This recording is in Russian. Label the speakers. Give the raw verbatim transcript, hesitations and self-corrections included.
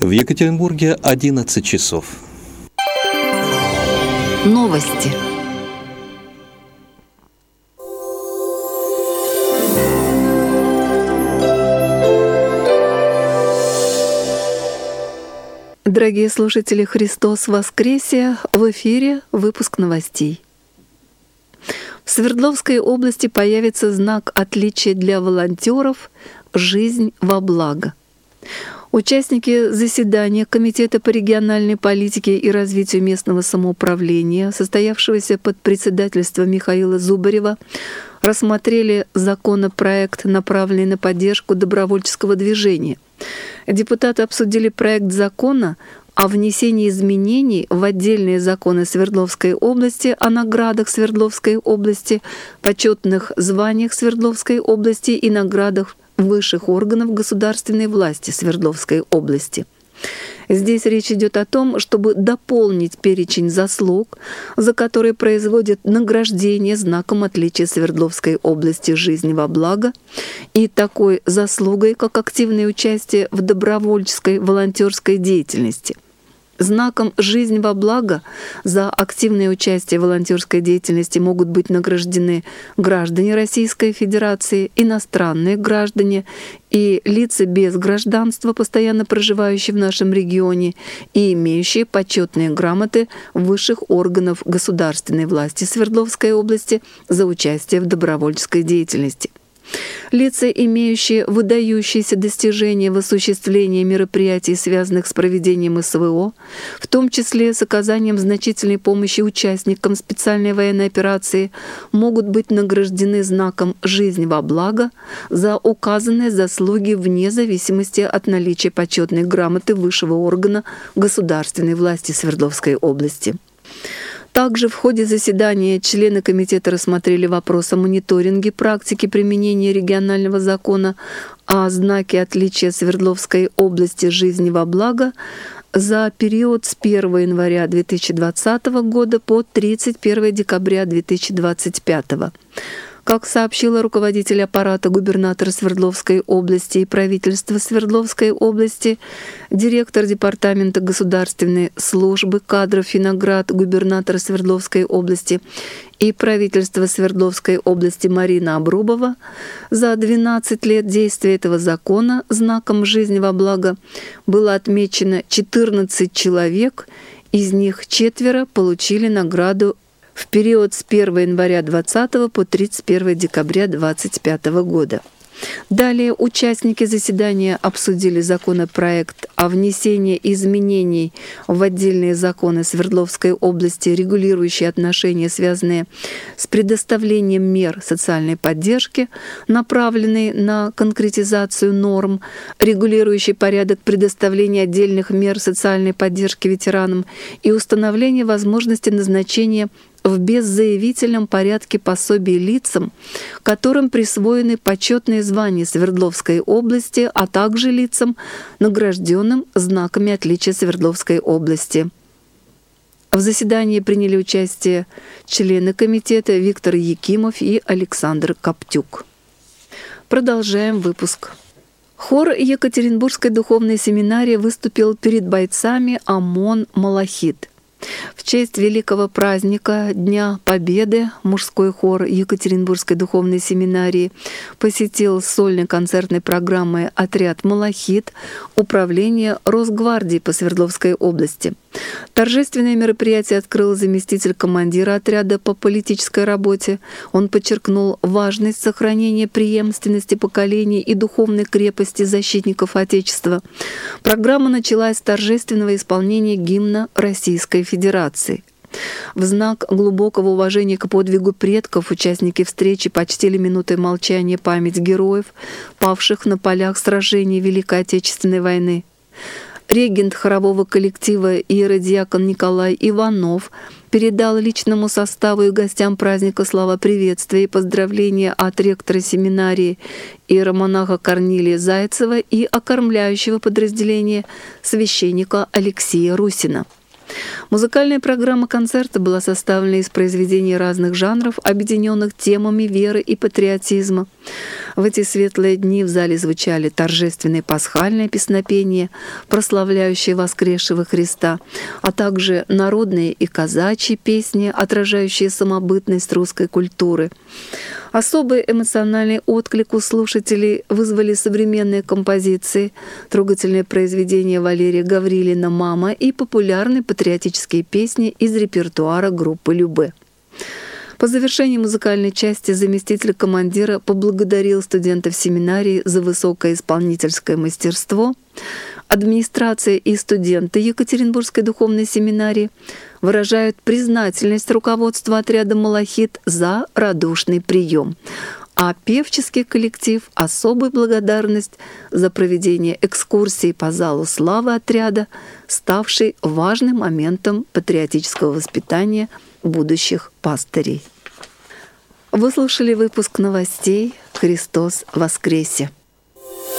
Speaker 1: В Екатеринбурге одиннадцать часов.
Speaker 2: Новости. Дорогие слушатели, Христос воскресе! В эфире выпуск новостей. В Свердловской области появится знак отличия для волонтеров «Жизнь во благо». Участники заседания Комитета по региональной политике и развитию местного самоуправления, состоявшегося под председательством Михаила Зубарева, рассмотрели законопроект, направленный на поддержку добровольческого движения. Депутаты обсудили проект закона о внесении изменений в отдельные законы Свердловской области, о наградах Свердловской области, почетных званиях Свердловской области и наградах высших органов государственной власти Свердловской области. Здесь речь идет о том, чтобы дополнить перечень заслуг, за которые производят награждение знаком отличия Свердловской области «Жизнь во благо» и такой заслугой, как активное участие в добровольческой волонтерской деятельности. Знаком «Жизнь во благо» за активное участие в волонтерской деятельности могут быть награждены граждане Российской Федерации, иностранные граждане и лица без гражданства, постоянно проживающие в нашем регионе и имеющие почетные грамоты высших органов государственной власти Свердловской области за участие в добровольческой деятельности. Лица, имеющие выдающиеся достижения в осуществлении мероприятий, связанных с проведением СВО, в том числе с оказанием значительной помощи участникам специальной военной операции, могут быть награждены знаком «Жизнь во благо» за указанные заслуги вне зависимости от наличия почетной грамоты высшего органа государственной власти Свердловской области. Также в ходе заседания члены комитета рассмотрели вопрос о мониторинге практики применения регионального закона о знаке отличия Свердловской области «Жизни во благо» за период с первого января две тысячи двадцатого года по тридцать первого декабря две тысячи двадцать пятого. Как сообщила руководитель аппарата губернатора Свердловской области и правительства Свердловской области, директор департамента государственной службы кадров и наград губернатора Свердловской области и правительства Свердловской области Марина Обрубова, за двенадцать лет действия этого закона знаком «Жизнь во благо» было отмечено четырнадцать человек, из них четверо получили награду в период с первого января двадцатого по тридцать первого декабря двадцать пятого года. Далее участники заседания обсудили законопроект о внесении изменений в отдельные законы Свердловской области, регулирующие отношения, связанные с предоставлением мер социальной поддержки, направленные на конкретизацию норм, регулирующий порядок предоставления отдельных мер социальной поддержки ветеранам и установление возможности назначения в беззаявительном порядке пособий лицам, которым присвоены почетные звания Свердловской области, а также лицам, награжденным знаками отличия Свердловской области. В заседании приняли участие члены комитета Виктор Якимов и Александр Коптюк. Продолжаем выпуск. Хор Екатеринбургской духовной семинарии выступил перед бойцами ОМОН «Малахит». В честь великого праздника Дня Победы мужской хор Екатеринбургской духовной семинарии посетил с сольной концертной программой отряд «Малахит» управления Росгвардии по Свердловской области. Торжественное мероприятие открыл заместитель командира отряда по политической работе. Он подчеркнул важность сохранения преемственности поколений и духовной крепости защитников Отечества. Программа началась с торжественного исполнения гимна Российской Федерации. В знак глубокого уважения к подвигу предков участники встречи почтили минутой молчания память героев, павших на полях сражений Великой Отечественной войны. Регент хорового коллектива иеродиакон Николай Иванов передал личному составу и гостям праздника слова приветствия и поздравления от ректора семинарии иеромонаха Корнилия Зайцева и окормляющего подразделения священника Алексея Русина. Музыкальная программа концерта была составлена из произведений разных жанров, объединенных темами веры и патриотизма. В эти светлые дни в зале звучали торжественные пасхальные песнопения, прославляющие воскресшего Христа, а также народные и казачьи песни, отражающие самобытность русской культуры. Особый эмоциональный отклик у слушателей вызвали современные композиции, трогательные произведения Валерия Гаврилина «Мама» и популярные патриотические песни из репертуара группы «Любэ». По завершении музыкальной части заместитель командира поблагодарил студентов семинарии за высокое исполнительское мастерство. Администрация и студенты Екатеринбургской духовной семинарии выражают признательность руководству отряда «Малахит» за радушный прием, а певческий коллектив — особую благодарность за проведение экскурсии по залу славы отряда, ставшей важным моментом патриотического воспитания будущих пастырей. Вы слушали выпуск новостей «Христос воскресе!».